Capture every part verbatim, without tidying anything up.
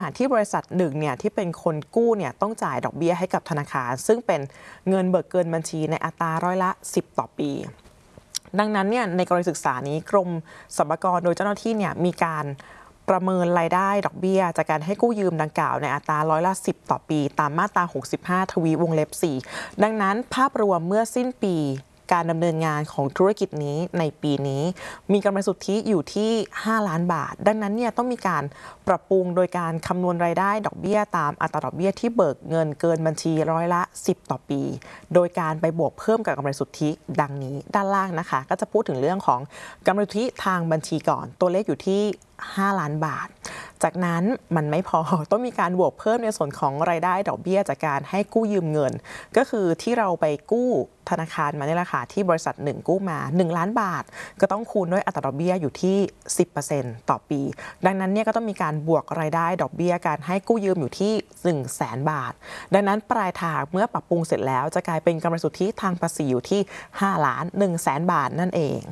ที่บริษัทหนึ่งเนี่ยที่เป็นคนกู้เนี่ยต้องจ่ายดอกเบี้ยให้กับธนาคารซึ่งเป็นเงินเบิกเกินบัญชีในอัตราร้อยละสิบต่อปีดังนั้นเนี่ยในกรณีศึกษานี้กรมสรรพากรโดยเจ้าหน้าที่เนี่ยมีการประเมินรายได้ดอกเบี้ยจากการให้กู้ยืมดังกล่าวในอัตราร้อยละสิบต่อปีตามมาตราหกสิบห้าทวีวงเล็บสี่ดังนั้นภาพรวมเมื่อสิ้นปีการดำเนินงานของธุรกิจนี้ในปีนี้มีกำไรสุทธิอยู่ที่ห้าล้านบาทดังนั้นเนี่ยต้องมีการปรับปรุงโดยการคำนวณรายได้ดอกเบี้ยตามอัตราดอกเบี้ยที่เบิกเงินเกินบัญชีร้อยละสิบต่อปีโดยการไปบวกเพิ่มกับกำไรสุทธิดังนี้ด้านล่างนะคะก็จะพูดถึงเรื่องของกำไรสุทธิทางบัญชีก่อนตัวเลขอยู่ที่ห้าล้านบาทจากนั้นมันไม่พอต้องมีการบวกเพิ่มในส่วนของรายได้ดอกเบี้ยจากการให้กู้ยืมเงินก็คือที่เราไปกู้ธนาคารมาเนี่ยแหละค่ะที่บริษัทหนึ่งกู้มาหนึ่งล้านบาทก็ต้องคูณด้วยอัตราดอกเบี้ยอยู่ที่ สิบเปอร์เซ็นต์ ต่อปีดังนั้นเนี่ยก็ต้องมีการบวกรายได้ดอกเบี้ยการให้กู้ยืมอยู่ที่ หนึ่งแสนบาทดังนั้นปลายทางเมื่อปรับปรุงเสร็จแล้วจะกลายเป็นกำไรสุทธิทางภาษีอยู่ที่ห้าล้านหนึ่งแสนบาทนั่นเอง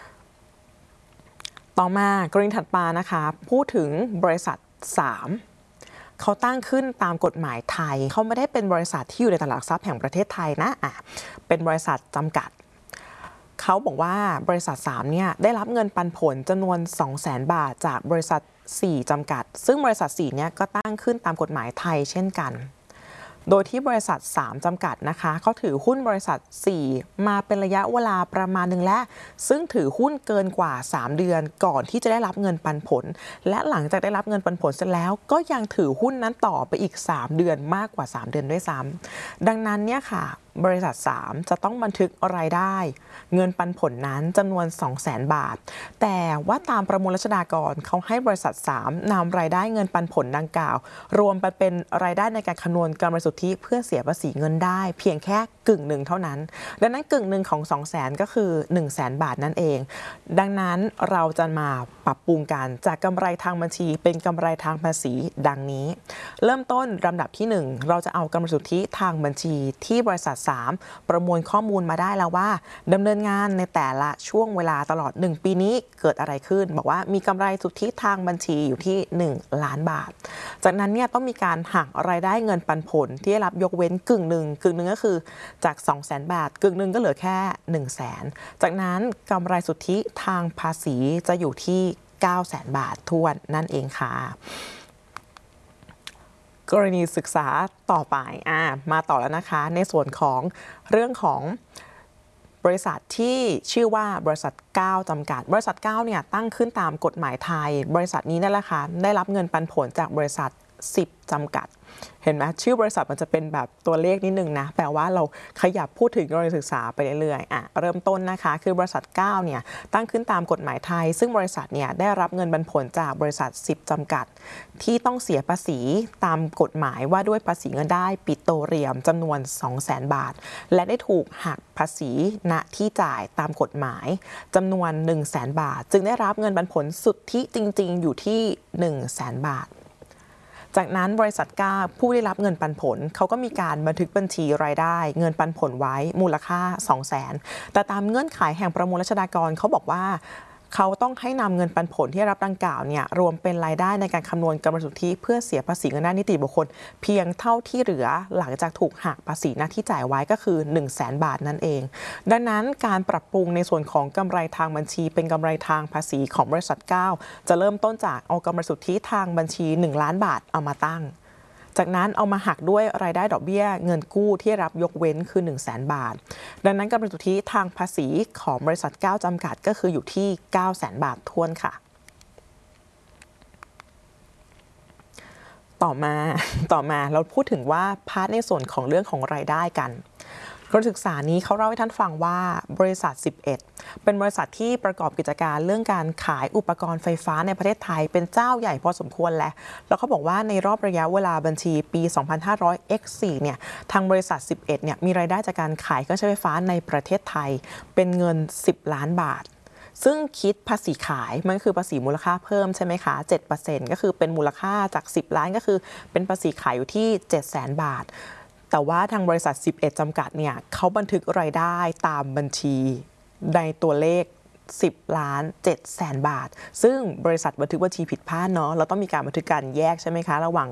ต่อมากรณีถัดมานะคะพูดถึงบริษัทสามเขาตั้งขึ้นตามกฎหมายไทยเขาไม่ได้เป็นบริษัทที่อยู่ในตลาดหลักทรัพย์แห่งประเทศไทยนะอ่ะเป็นบริษัทจำกัดเขาบอกว่าบริษัทสามเนี่ยได้รับเงินปันผลจำนวน สองแสนบาทจากบริษัทสี่จำกัดซึ่งบริษัทสี่เนี่ยก็ตั้งขึ้นตามกฎหมายไทยเช่นกันโดยที่บริษัทสามจำกัดนะคะเขาถือหุ้นบริษัทสี่มาเป็นระยะเวลาประมาณหนึ่งแล้วซึ่งถือหุ้นเกินกว่าสามเดือนก่อนที่จะได้รับเงินปันผลและหลังจากได้รับเงินปันผลเสร็จแล้วก็ยังถือหุ้นนั้นต่อไปอีกสามเดือนมากกว่าสามเดือนด้วยซ้ำดังนั้นเนี่ยค่ะบริษัทสามจะต้องบันทึกรายได้เงินปันผลนั้นจำนวน สองแสนบาทแต่ว่าตามประมวลรัชฎากรเขาให้บริษัทสามนำรายได้เงินปันผลดังกล่าวรวมไปเป็นรายได้ในการคำนวณกำไรสุทธิเพื่อเสียภาษีเงินได้เพียงแค่กึ่งหนึ่งเท่านั้นดังนั้นกึ่งหนึ่งของ สองแสน ก็คือ หนึ่งแสนบาทนั่นเองดังนั้นเราจะมาปรับปรุงกันจากกำไรทางบัญชีเป็นกำไรทางภาษีดังนี้เริ่มต้นลำดับที่หนึ่งเราจะเอากำไรสุทธิทางบัญชีที่บริษัทสามประมวลข้อมูลมาได้แล้วว่าดำเนินงานในแต่ละช่วงเวลาตลอดหนึ่งปีนี้เกิดอะไรขึ้นบอกว่ามีกำไรสุทธิทางบัญชีอยู่ที่หนึ่งล้านบาทจากนั้นเนี่ยต้องมีการหักรายได้เงินปันผลที่ได้รับยกเว้นกึ่งหนึ่งกึ่งหนึ่งก็คือจาก สองแสนบาทกึ่งหนึ่งก็เหลือแค่ หนึ่งแสนจากนั้นกำไรสุทธิทางภาษีจะอยู่ที่ เก้าแสนบาททวนนั่นเองค่ะกรณีศึกษาต่อไปอ่ามาต่อแล้วนะคะในส่วนของเรื่องของบริษัทที่ชื่อว่าบริษัทเก้าจำกัดบริษัทเก้าเนี่ยตั้งขึ้นตามกฎหมายไทยบริษัทนี้นั่นแหละค่ะได้รับเงินปันผลจากบริษัทสิบจำกัดเห็นไหมชื่อบริษัทมันจะเป็นแบบตัวเลขนิดนึงนะแปลว่าเราขยับพูดถึงกรณีศึกษาไปเรื่อยๆอ่ะเริ่มต้นนะคะคือบริษัทเก้าเนี่ยตั้งขึ้นตามกฎหมายไทยซึ่งบริษัทเนี่ยได้รับเงินปันผลจากบริษัทสิบจำกัดที่ต้องเสียภาษีตามกฎหมายว่าด้วยภาษีเงินได้ปิโตรเลียมจำนวน สองแสนบาทและได้ถูกหักภาษีณที่จ่ายตามกฎหมายจำนวน หนึ่งแสนบาทจึงได้รับเงินปันผลสุทธิจริงๆอยู่ที่ หนึ่งแสนบาทจากนั้นบริษัทเก้าผู้ได้รับเงินปันผลเขาก็มีการบันทึกบัญชีรายได้เงินปันผลไว้มูลค่า สองแสน แต่ตามเงื่อนไขแห่งประมวลรัชฎากรเขาบอกว่าเขาต้องให้นำเงินปันผลที่รับดังกล่าวเนี่ยรวมเป็นรายได้ในการคำนวณกำไรสุทธิเพื่อเสียภาษีเงินได้นิติบุคคลเพียงเท่าที่เหลือหลังจากถูกหักภาษีหน้าที่จ่ายไว้ก็คือ หนึ่งแสนบาทนั่นเองดังนั้นการปรับปรุงในส่วนของกำไรทางบัญชีเป็นกำไรทางภาษีของบริษัทเก้าจะเริ่มต้นจากเอากำไรสุทธิทางบัญชีหนึ่งล้านบาทเอามาตั้งจากนั้นเอามาหักด้วยรายได้ดอกเบี้ยเงินกู้ที่รับยกเว้นคือ หนึ่งแสนบาทดังนั้นกำไรสุทธิทางภาษีของบริษัทเก้าจำกัดก็คืออยู่ที่ เก้าแสนบาททวนค่ะต่อมาต่อมาเราพูดถึงว่าพาร์ทในส่วนของเรื่องของรายได้กันการศึกษานี้เขาเล่าให้ท่านฟังว่าบริษัทสิบเอ็ดเป็นบริษัทที่ประกอบกิจการเรื่องการขายอุปกรณ์ไฟฟ้าในประเทศไทยเป็นเจ้าใหญ่พอสมควรแหละแล้วเขาบอกว่าในรอบระยะเวลาบัญชีปี สองพันห้าร้อย เอ็กซ์ สี่ เนี่ยทางบริษัทสิบเอ็ดเนี่ยมีรายได้จากการขายเครื่องใช้ไฟฟ้าในประเทศไทยเป็นเงินสิบล้านบาทซึ่งคิดภาษีขายมันคือภาษีมูลค่าเพิ่มใช่ไหมคะ เจ็ดเปอร์เซ็นต์ ก็คือเป็นมูลค่าจากสิบล้านก็คือเป็นภาษีขายอยู่ที่ เจ็ดแสนบาทแต่ว่าทางบริษัทสิบเอ็ดจำกัดเนี่ยเขาบันทึกรายได้ตามบัญชีในตัวเลขสิบล้านเจ็ดแสนบาทซึ่งบริษัทบันทึกบัญชีผิดพลาดเนาะเราต้องมีการบันทึกการแยกใช่ไหมคะระหว่าง